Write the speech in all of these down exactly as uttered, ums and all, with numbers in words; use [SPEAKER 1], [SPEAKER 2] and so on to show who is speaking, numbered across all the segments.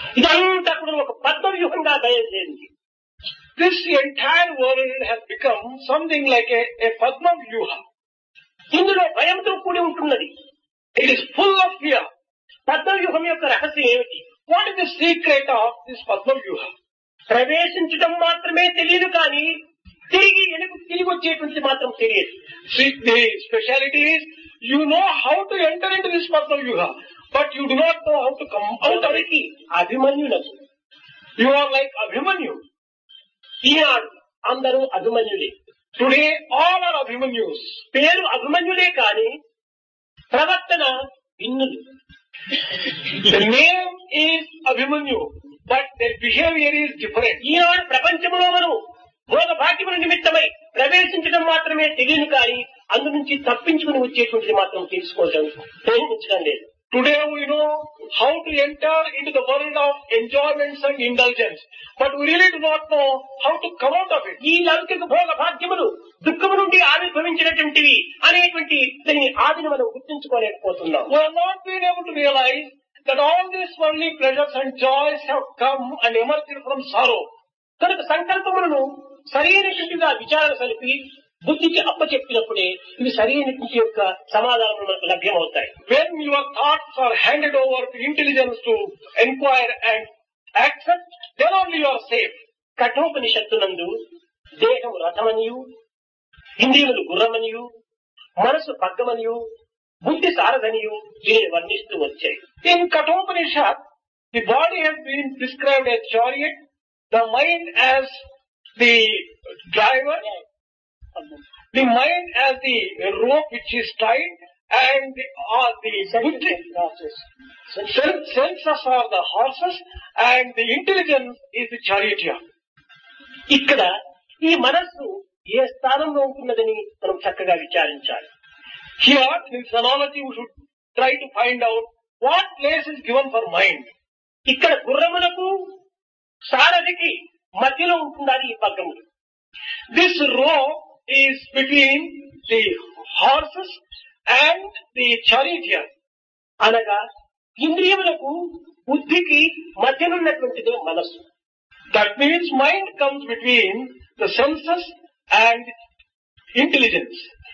[SPEAKER 1] ఇదంతా కూడా ఒక పద్మవ్యూహంగా బయలుదేరింది.
[SPEAKER 2] This entire world has become something like a, a Padma Vyuha.
[SPEAKER 1] ఇందులో భయంతో కూడి ఉంటున్నది.
[SPEAKER 2] It is full of fear.
[SPEAKER 1] పద్మవ్యూహం యొక్క రహస్యం ఏమిటి?
[SPEAKER 2] What is the secret of this Padma Vyuha?
[SPEAKER 1] ప్రవేశించడం మాత్రమే తెలియదు, కానీ తిరిగి వెనుక తిరిగి వచ్చేటువంటి మాత్రం తెలియదు.
[SPEAKER 2] See, the speciality is you know how to enter into this Padma Vyuha, but you do not know how to come out of it.
[SPEAKER 1] అభిమన్యులకు
[SPEAKER 2] You are like Abhimanyu.
[SPEAKER 1] ఈనాడు అందరూ అభిమన్యులే.
[SPEAKER 2] Today all are Abhimanyus.
[SPEAKER 1] పేరు అభిమన్యులే, కానీ ప్రవర్తన భిన్నులు.
[SPEAKER 2] The name is Abhimanyu, but their behavior is different.
[SPEAKER 1] ఈనాడు ప్రపంచంలో మనం భోగ భాగ్యముల నిమిత్తమై ప్రవేశించడం మాత్రమే తెలియదు, కానీ అందు నుంచి తప్పించుకుని వచ్చేటువంటిది మాత్రం తెలుసుకోవడం ప్రయత్నించడం లేదు.
[SPEAKER 2] Today we know how to enter into the world of enjoyments and indulgence, but we really do not know how to come out of it.
[SPEAKER 1] ఈ లౌకిక భోగ భాగ్యములు దుఃఖము నుండి ఆవిర్భవించినటువంటివి అనేటువంటి దీని ఆదిని మనం గుర్తించుకోలేకపోతున్నాం.
[SPEAKER 2] We have not been able to realize that all these worldly pleasures and joys have come and emerged from sorrow.
[SPEAKER 1] కనుక సంకల్పములను సరైనటువంటిగా విచారణ సలిపి బుద్ధికి అప్పచెప్పినప్పుడే ఇవి సరైనటువంటి యొక్క సమాధానం మనకు లభ్యమవుతాయి.
[SPEAKER 2] When your thoughts are handed over to intelligence to inquire and accept, then only you are safe.
[SPEAKER 1] కఠోపనిషత్తునందు దేహం రథమనియు, ఇంద్రియములు గుర్రమనియు, మనసు పగ్గమనియు, బుద్ధి సారథనియు దీనిని వర్ణిస్తూ వచ్చాయి.
[SPEAKER 2] In Kathopanishad, the body has been described as chariot, the mind as the driver, the mind as the rope which is tied, and the, uh, the buddhi, sen- senses are the horses, and the intelligence is the charioteer.
[SPEAKER 1] ఇక్కడ ఈ మనస్సు ఏ స్థానంలో ఉంటున్నదని మనం చక్కగా విచారించాలి.
[SPEAKER 2] Here, in this analogy, we should try to find out what place is given for mind.
[SPEAKER 1] ఇక్కడ గుర్రములకు సారథికి మధ్యలో ఉంటున్నది ఈ పగ్గములు.
[SPEAKER 2] This rope is between the horses and the charioteer.
[SPEAKER 1] అనగా ఇంద్రియములకు బుద్ధికి మధ్యనున్నటువంటిదే మనస్సు.
[SPEAKER 2] That means mind comes between the senses and intelligence.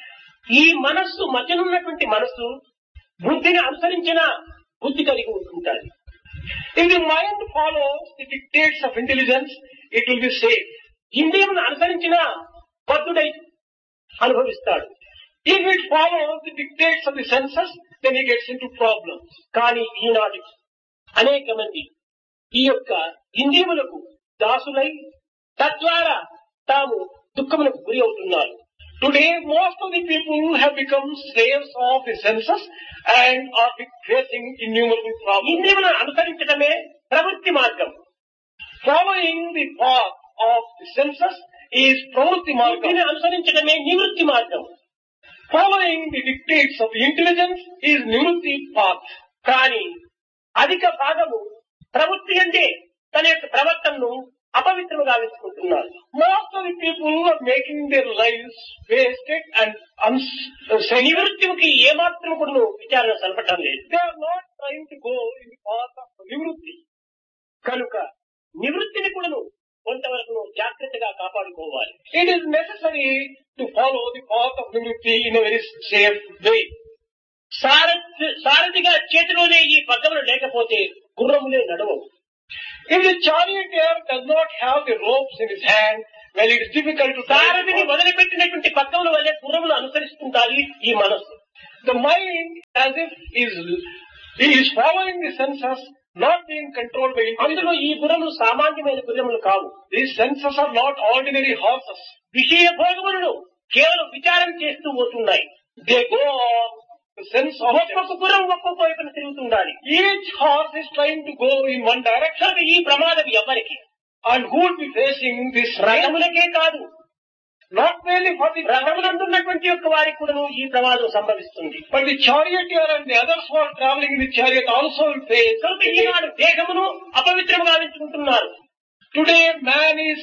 [SPEAKER 1] ఈ మనస్సు మధ్యనున్నటువంటి మనస్సు బుద్ధిని అనుసరించిన బుద్ధి కలిగి ఉంటుంటారు.
[SPEAKER 2] If the mind follows the dictates of intelligence, it will be safe.
[SPEAKER 1] ఇంద్రియమును అనుసరించిన బద్ధుడై అనుభవిస్తాడు.
[SPEAKER 2] If it follows the dictates of the senses, then he gets into problems.
[SPEAKER 1] కానీ ఈనాడు అనేక మంది ఈ యొక్క ఇంద్రియములకు దాసులై తద్వారా తాము దుఃఖములకు గురి అవుతున్నారు.
[SPEAKER 2] Today, most of the people have become slaves of the senses and are facing innumerable problems.
[SPEAKER 1] ఇంద్రియములను అనుసరించడమే ప్రవృత్తి మార్గం.
[SPEAKER 2] Following the path of the senses is pravrutti margam.
[SPEAKER 1] బుద్ధిని అనుసరించడమే నివృత్తి మార్గం.
[SPEAKER 2] Following the dictates of intelligence is nivrutti path.
[SPEAKER 1] కానీ అధిక భాగము ప్రవృత్తి అంటే తన యొక్క ప్రవర్తనను అపవిత్రముగా వేసుకుంటున్నారు.
[SPEAKER 2] Most of the people are making their lives wasted and unsafe.
[SPEAKER 1] నివృత్తికి ఏమాత్రం కూడా విచారణ సలపటం లేదు.
[SPEAKER 2] They are not trying to go in the path of nivrutti.
[SPEAKER 1] కనుక నివృత్తిని కూడా కొంతవరకు జాగ్రత్తగా కాపాడుకోవాలి.
[SPEAKER 2] It is necessary to follow the path of nivrutti in a very safe way.
[SPEAKER 1] సారథి సారథిగా చేతిలోనే ఈ పగ్గములు లేకపోతే గుర్రములే నడవవు.
[SPEAKER 2] If the charioteer does not have the ropes in his hand, well, it is difficult to
[SPEAKER 1] సారథిని వదిలిపెట్టినటువంటి పగ్గముల వల్లే గుర్రములు అనుసరిస్తుంటాయి ఈ మనస్సు.
[SPEAKER 2] The mind, as if is is following the senses, not being controlled by
[SPEAKER 1] అందులో
[SPEAKER 2] intelligence.
[SPEAKER 1] ఈ గుర్రములు సామాన్యమైన గుర్రములు కావు.
[SPEAKER 2] These senses are not ordinary horses.
[SPEAKER 1] విషయ భోగములను కేవలం విచారం చేస్తూ పోతున్నాయి.
[SPEAKER 2] They go on the sense of
[SPEAKER 1] ఒక్కొక్క గుర్రం ఒక్కొక్క వైపున తిరుగుతుండాలి.
[SPEAKER 2] each horse is trying to go in one direction.
[SPEAKER 1] కనుక ఈ ప్రమాదం ఎవరికి?
[SPEAKER 2] And who will be facing this race?
[SPEAKER 1] రథములకే కాదు,
[SPEAKER 2] Not merely for the
[SPEAKER 1] రథములందున్నటువంటి యొక్క వారికి కూడా ఈ ప్రమాదం సంభవిస్తుంది.
[SPEAKER 2] but the charioteer and the others who are traveling in the chariot also will face.
[SPEAKER 1] కనుక ఈనాడు దేహమును అపవిత్రముగా ఎంచుకుంటున్నారు.
[SPEAKER 2] Today man is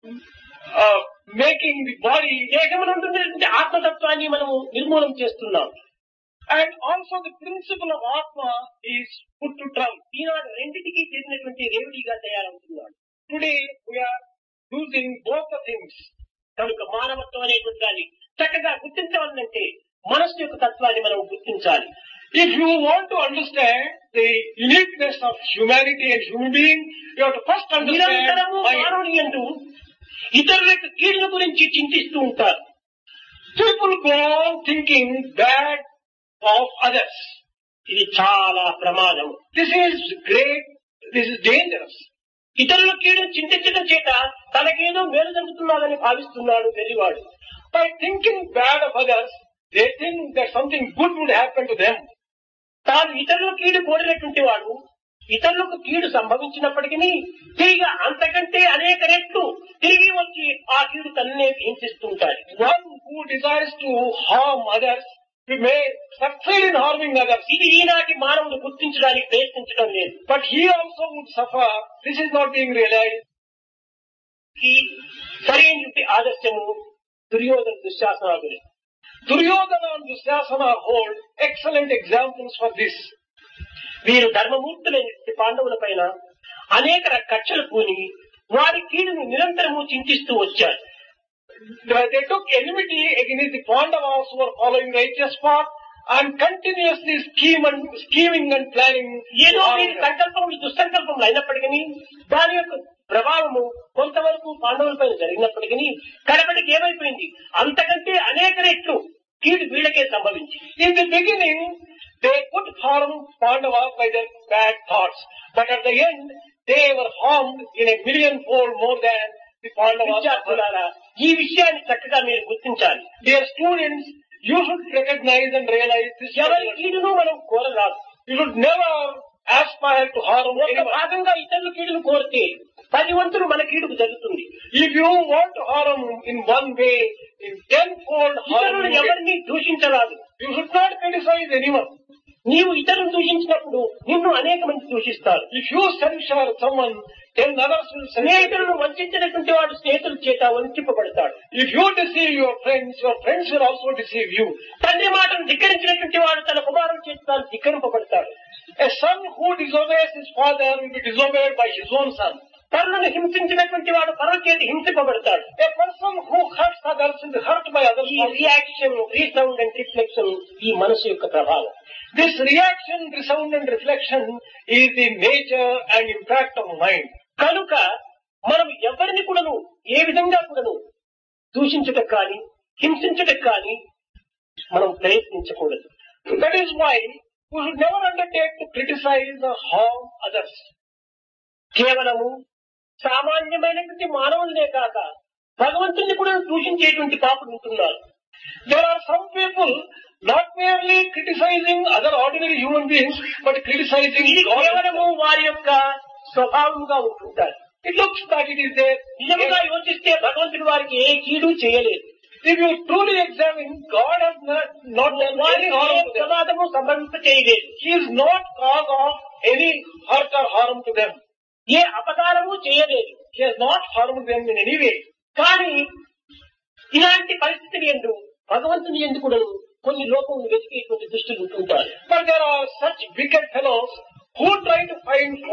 [SPEAKER 2] uh, making the body.
[SPEAKER 1] దేహమునందున్నటువంటి ఆత్మతత్వాన్ని మనము నిర్మూలన చేస్తున్నాం.
[SPEAKER 2] And also the principle of Atma is put to trial.
[SPEAKER 1] ఈనాడు రెండింటికి చెందినటువంటి రేవుడిగా తయారవుతున్నాడు.
[SPEAKER 2] Today we are using both the things.
[SPEAKER 1] కనుక మానవత్వం అనేటువంటి దాన్ని చక్కగా గుర్తించవాలంటే మనస్సు యొక్క తత్వాన్ని మనం గుర్తించాలి.
[SPEAKER 2] If you want to understand the uniqueness of humanity and human being, you have to first understand
[SPEAKER 1] నిరంతరము
[SPEAKER 2] mind.
[SPEAKER 1] మానవుని యందు ఇతరుల యొక్క కీడుల గురించి చింతిస్తూ ఉంటారు.
[SPEAKER 2] People go on thinking bad of others.
[SPEAKER 1] ఇది చాలా ప్రమాదం.
[SPEAKER 2] This is great, this is dangerous.
[SPEAKER 1] ఇతరుల కీడును చింతించడం చేత తనకేదో మేలు జరుగుతున్నదని భావిస్తున్నాడు వెర్రివాడు.
[SPEAKER 2] By thinking bad of others, they think that something good would happen to them.
[SPEAKER 1] తాను ఇతరుల కీడు కోరినటువంటి వాడు ఇతరులకు కీడు సంభవించినప్పటికీ తిరిగి అంతకంటే అనేక రెట్లు తిరిగి వచ్చి ఆ కీడు తన్నే హింసిస్తుంటాడు.
[SPEAKER 2] One who desires to harm others, he may succeed in harming others.
[SPEAKER 1] ఇది ఈనాటి మానవుడు గుర్తించడానికి ప్రయత్నించడం లేదు.
[SPEAKER 2] But he also would suffer. This is not being realized.
[SPEAKER 1] ఈ సరైనటువంటి ఆదర్శము Duryodhana దుశ్శాసనాదులే.
[SPEAKER 2] Duryodhana and Dusyasana hold excellent examples for this.
[SPEAKER 1] వీరు ధర్మమూర్తులైన పాండవుల పైన అనేక కక్షలు పూని వారి కీడును నిరంతరము చింతిస్తూ వచ్చారు.
[SPEAKER 2] They took enmity against the Pandavas who were following the righteous path and continuously scheme and, scheming and planning.
[SPEAKER 1] ఏదో వీరి సంకల్పములు దుస్సంకల్పములు అయినప్పటికీ దాని యొక్క ప్రభావము కొంతవరకు పాండవుల పైన జరిగినప్పటికీ కడపటికి ఏమైపోయింది, అంతకంటే అనేక రెట్లు కీడు వీళ్ళకే సంభవించి.
[SPEAKER 2] In the beginning, they could harm Pandavas by their bad thoughts, but at the end, they were harmed in a million fold more than the Pandavas.
[SPEAKER 1] విద్యార్థులారా, ఈ విషయాన్ని చక్కగా మీరు గుర్తించాలి.
[SPEAKER 2] Dear students, you should recognize and realize this.
[SPEAKER 1] ఎవరి కీడును మనం కోరరాదు.
[SPEAKER 2] You should never aspire to harm
[SPEAKER 1] ఒక
[SPEAKER 2] anyone.
[SPEAKER 1] భాగంగా ఇతరుల కీడును కోరితే పది వంతులు మన కీడుకు జరుగుతుంది.
[SPEAKER 2] If you want to harm in one way, in tenfold harm,
[SPEAKER 1] ఇతరులు ఎవరిని దూషించరాదు.
[SPEAKER 2] you should not criticize anyone.
[SPEAKER 1] నీవు ఇతరులను దూషించినప్పుడు నిన్ను అనేక మంది దూషిస్తారు.
[SPEAKER 2] If you censure someone, ten others will censure.
[SPEAKER 1] స్నేహితులను వంచినటువంటి వాడు స్నేహితుల చేత వంచింపబడతాడు.
[SPEAKER 2] If you deceive your friends, your friends will also deceive you.
[SPEAKER 1] తండ్రి మాటను ధిక్కరించినటువంటి వాడు తన కుమారుల చేత తాను ధిక్కరింపబడతాడు.
[SPEAKER 2] A son who disobeys his father will be disobeyed by his own son.
[SPEAKER 1] పరులను హింసించినటువంటి వాడు పరుల చేత హింసింపబడతాడు.
[SPEAKER 2] A person who hurts others will be hurt by others.
[SPEAKER 1] ఈ రియాక్షన్, రీసౌండ్ అండ్ రిఫ్లెక్షన్ ఈ మనసు యొక్క ప్రభావం.
[SPEAKER 2] This reaction, resound and reflection is the nature and impact of mind.
[SPEAKER 1] కనుక మనం ఎవరిని కూడాను ఏ విధంగా కూడాను దూషించటం కానీ హింసించటం కానీ మనం ప్రయత్నించకూడదు.
[SPEAKER 2] That is why we should never undertake to criticize or harm others.
[SPEAKER 1] కేవలము సామాన్యమైనటువంటి మానవులనే కాక భగవంతుని కూడా దూషించేటువంటి పాపులు ఉంటున్నారు.
[SPEAKER 2] There are some people not merely criticizing other ordinary human beings, but criticizing
[SPEAKER 1] ఇది
[SPEAKER 2] God.
[SPEAKER 1] కేవలము వారి యొక్క స్వభావంగా ఉంటుంటారు.
[SPEAKER 2] It looks that it is there.
[SPEAKER 1] నిజంగా యోచిస్తే భగవంతుడు వారికి ఏ కీడు చేయలేదు.
[SPEAKER 2] If you truly examine, God has not, not done
[SPEAKER 1] వారి
[SPEAKER 2] any harm to them.
[SPEAKER 1] ప్రమాదము సంభవింప చేయలేదు.
[SPEAKER 2] He is not cause of any hurt or harm to them.
[SPEAKER 1] ఏ అపకారము చేయలేదు.
[SPEAKER 2] He has not harmed them in any way.
[SPEAKER 1] కానీ ఇలాంటి పరిస్థితులు ఎందు భగవంతుని ఎందు కూడా కొన్ని లోపములు వెతికేటువంటి దుష్టులు ఉంటుంటారు.
[SPEAKER 2] But there are such wicked fellows who try to find